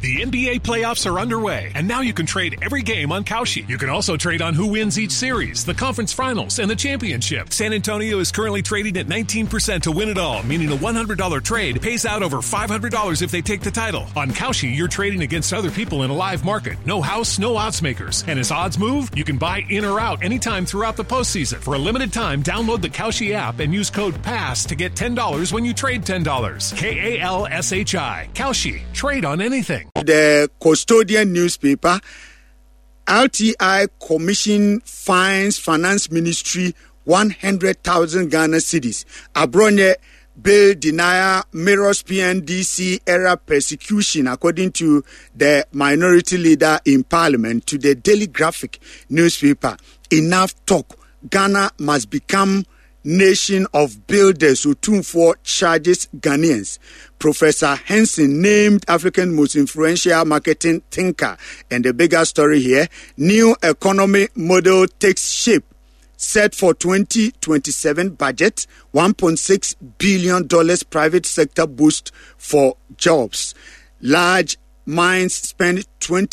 The NBA playoffs are underway, and now you can trade every game on Kalshi. You can also trade on who wins each series, the conference finals, and the championship. San Antonio is currently trading at 19% to win it all, meaning a $100 trade pays out over $500 if they take the title. On Kalshi, you're trading against other people in a live market. No house, no odds makers. And as odds move, you can buy in or out anytime throughout the postseason. For a limited time, download the Kalshi app and use code PASS to get $10 when you trade $10. KALSHI. Kalshi. Trade on anything. The custodian newspaper, RTI Commission fines Finance Ministry 100,000 Ghana cedis. Abronye bill denier mirrors PNDC era persecution, according to the minority leader in parliament, to the Daily Graphic newspaper. Enough talk. Ghana must become nation of builders who tune for charges Ghanaians. Professor Henson named African most influential marketing thinker. And the bigger story here, new economy model takes shape. Set for 2027 budget, $1.6 billion private sector boost for jobs. Large mines spend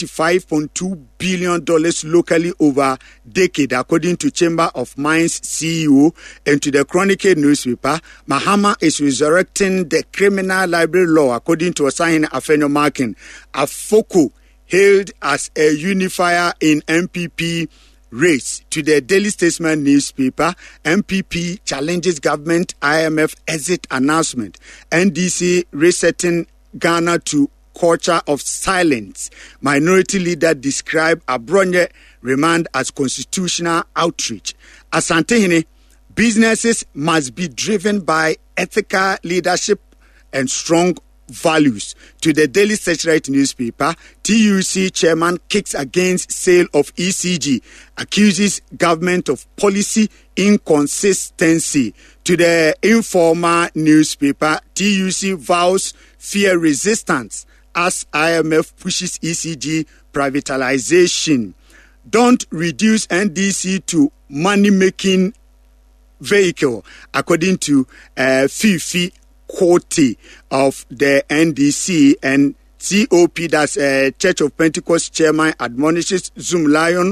$25.2 billion locally over decade, according to Chamber of Mines CEO. And to the Chronicle newspaper, Mahama is resurrecting the criminal library law, according to Osahin Afenyo Markin. Afoko hailed as a unifier in MPP race. To the Daily Statesman newspaper, MPP challenges government IMF exit announcement. NDC resetting Ghana to culture of silence. Minority leader described Abronye remand as constitutional outreach. Asantehene, businesses must be driven by ethical leadership and strong values. To the Daily Satellite newspaper, TUC chairman kicks against sale of ECG, accuses government of policy inconsistency. To the Informer newspaper, TUC vows fear resistance as IMF pushes ECG privatization. Don't reduce NDC to money-making vehicle, according to Fifi Kote of the NDC. And COP, that's Church of Pentecost chairman, admonishes Zoom Lion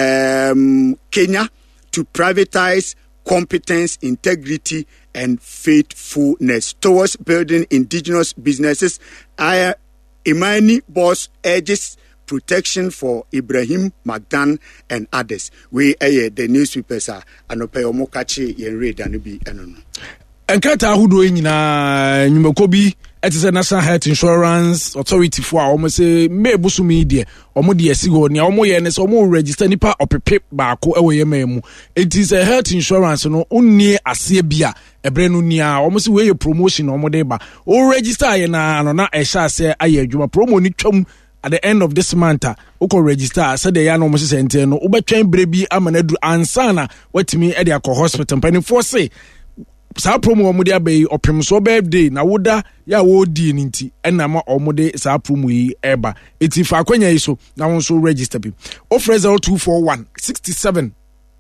Kenya to privatize competence, integrity, and faithfulness towards building indigenous businesses. Imani boss urges protection for Ibrahim Magdan and others. We the newspapers are anope omokachi yen read and be enono. Enkata hudo nyina nyumakobi etise National Health Insurance Authority for almost say mebusu media omo de asigo ne omo ye ne so omo register nipa opepe baako ewo ye memu. It is a health insurance no unnie ase bia ebre no nia omo se we promotion omo de ba o register ye na no na ehya ase aye adwuma promo ni twam at the end of this month uko register said the ya no omo se ente no ubetwen brebi amanadu ansana watimi e de akọ hospital pani for say sa promo omo de abai opem so birthday na woda ya wo di nti ena ma omo de sa promo yi eba etifa akwanya yi so na won so register bi offer 0241 67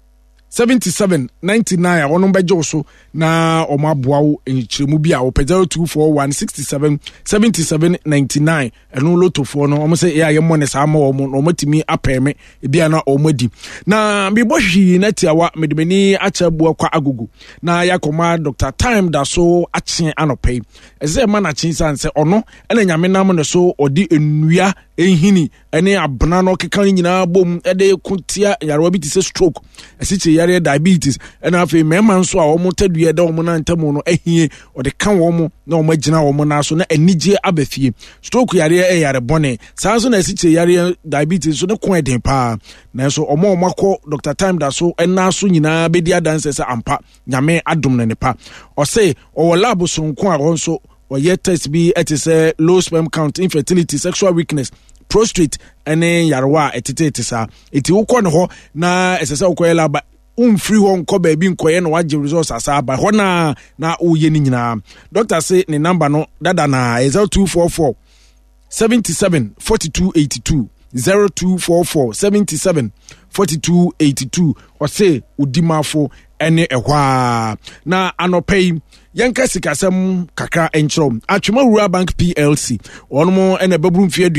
77 99 wono bejo so na omo aboa wo enchiremu bi a wo 0241 67 77 99 eno lotofo no omo se ya yemo ne sa ma omo no matimi apeme bia na omo di na bi bohwi na tiawa medemani acha bua kwa agugu na yakoma Dr. Time da so ache anopai eze ma na chinsan se ono ena nyame nam ne so odi enua enhini ene abna no kekan nyina bom ede kutia yarwa bi ti se stroke esiche yare diabetes ena afi mema nso a omo tadua da omo na ntamo no ahie ode kan omo na omo agina omo na so na anije abafie stroke yare yare bone sanso na esiche yare diabetes so ne kon eden pa na so omo akọ Dr. Time da so ena so nyina bedi adanse se ampa nyame adom ne pa o say o lab so nko a wonso o yet test bi etise low sperm count, infertility, sexual weakness, prostrate ene yarwa etete sa eti ukọ ne ho na esese ukọ lab free ho nko ba bi nkoye na waje results asa ba ho na oye ni nyina. Doctor say ne number no dada na 0244 77 42 82 0244 77 42 82 or say udimafo ene ehwa na anopei yanka sikasem kakra enchrom Atwema Rural Bank PLC onomo ene babrum fie